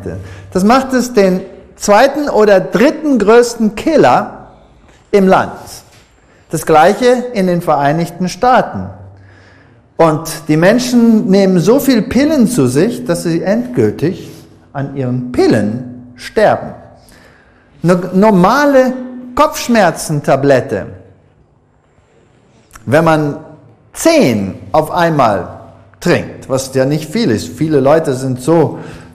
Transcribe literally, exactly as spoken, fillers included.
Medikamente. Das macht es den zweiten oder dritten größten Killer im Land. Das gleiche in den Vereinigten Staaten. Und die Menschen nehmen so viel Pillen zu sich, dass sie endgültig an ihren Pillen sterben. Eine normale Kopfschmerzentablette, wenn man zehn auf einmal trinkt, was ja nicht viel ist. Viele Leute sind so